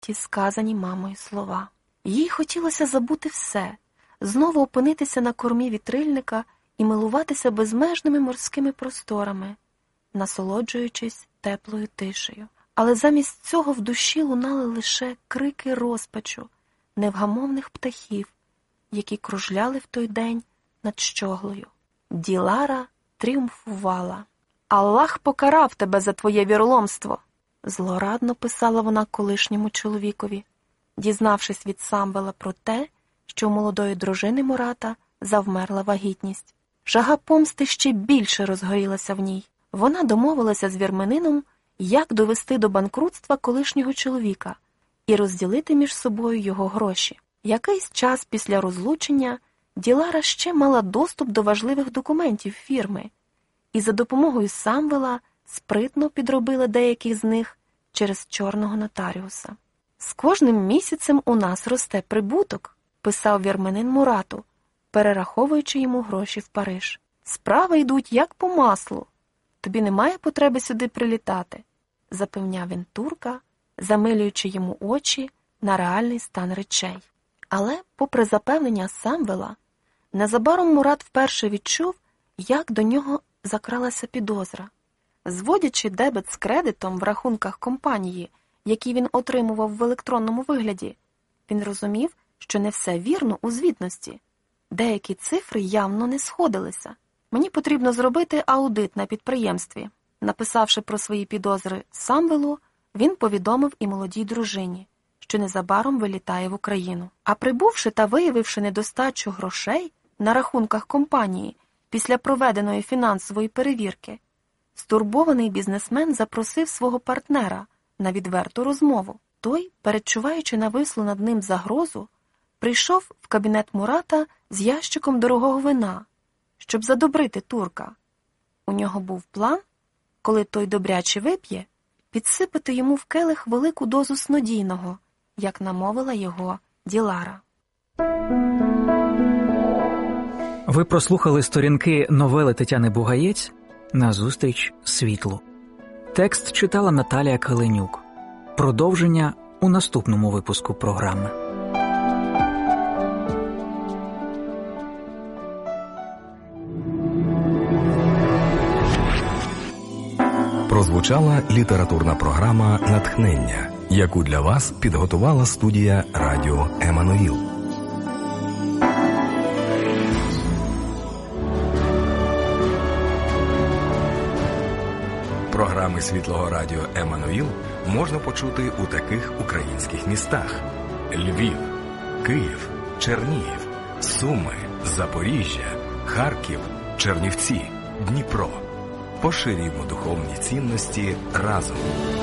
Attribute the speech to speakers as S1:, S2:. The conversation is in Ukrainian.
S1: ті сказані мамою слова. Їй хотілося забути все, знову опинитися на кормі вітрильника і милуватися безмежними морськими просторами, насолоджуючись теплою тишею. Але замість цього в душі лунали лише крики розпачу невгамовних птахів, які кружляли в той день над щоглою. Ділара тріумфувала. «Аллах покарав тебе за твоє віроломство!» Злорадно писала вона колишньому чоловікові, дізнавшись від Самвела про те, що у молодої дружини Мурата завмерла вагітність. Жага помсти ще більше розгорілася в ній. Вона домовилася з вірменином, як довести до банкрутства колишнього чоловіка і розділити між собою його гроші. Якийсь час після розлучення Ділара ще мала доступ до важливих документів фірми, і за допомогою Самвела спритно підробила деяких з них через чорного нотаріуса. «З кожним місяцем у нас росте прибуток», – писав вірменин Мурату, перераховуючи йому гроші в Париж. «Справи йдуть як по маслу. Тобі немає потреби сюди прилітати», – запевняв він турка, замилюючи йому очі на реальний стан речей. Але, попри запевнення Самвела, незабаром Мурат вперше відчув, як до нього закралася підозра. Зводячи дебет з кредитом в рахунках компанії, які він отримував в електронному вигляді, він розумів, що не все вірно у звітності. Деякі цифри явно не сходилися. «Мені потрібно зробити аудит на підприємстві». Написавши про свої підозри Самвелу, він повідомив і молодій дружині, що незабаром вилітає в Україну. А прибувши та виявивши недостачу грошей на рахунках компанії після проведеної фінансової перевірки, стурбований бізнесмен запросив свого партнера на відверту розмову. Той, передчуваючи навислу над ним загрозу, прийшов в кабінет Мурата з ящиком дорогого вина, щоб задобрити турка. У нього був план, коли той добряче вип'є, підсипати йому в келих велику дозу снодійного, як намовила його Ділара.
S2: Ви прослухали сторінки новели Тетяни Бугаєць «Назустріч світлу». Текст читала Наталія Каленюк. Продовження у наступному випуску програми.
S3: Прозвучала літературна програма «Натхнення», яку для вас підготувала студія радіо «Еммануїл». Програми Світлого радіо «Еммануїл» можна почути у таких українських містах: Львів, Київ, Чернігів, Суми, Запоріжжя, Харків, Чернівці, Дніпро. Поширюємо духовні цінності разом.